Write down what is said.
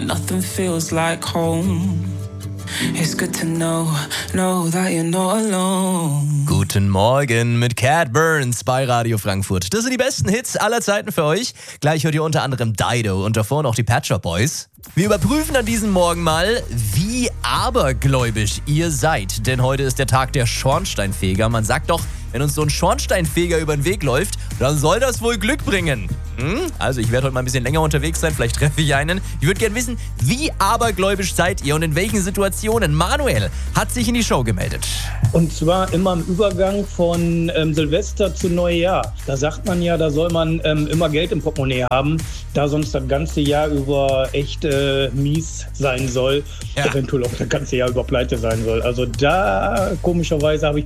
nothing feels like home. It's good to know that you're not alone. Guten Morgen mit Cat Burns bei Radio Frankfurt. Das sind die besten Hits aller Zeiten für euch. Gleich hört ihr unter anderem Dido und davor noch die Pet Shop Boys. Wir überprüfen an diesem Morgen mal, wie abergläubisch ihr seid. Denn heute ist der Tag der Schornsteinfeger. Man sagt doch, wenn uns so ein Schornsteinfeger über den Weg läuft, dann soll das wohl Glück bringen. Also ich werde heute mal ein bisschen länger unterwegs sein, vielleicht treffe ich einen. Ich würde gerne wissen, wie abergläubisch seid ihr und in welchen Situationen? Manuel hat sich in die Show gemeldet. Und zwar immer im Übergang von Silvester zu Neujahr. Da sagt man ja, da soll man immer Geld im Portemonnaie haben, da sonst das ganze Jahr über echt mies sein soll. Ja. Eventuell auch das ganze Jahr über pleite sein soll. Also da, komischerweise, habe ich